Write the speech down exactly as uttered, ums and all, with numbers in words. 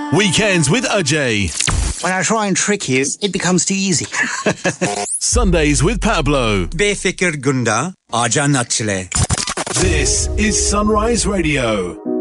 Weekends with Ajay. When I try and trick you, it becomes too easy. Sundays with Pablo. Befikir Gunda, Aja Nachle. This is Sunrise Radio.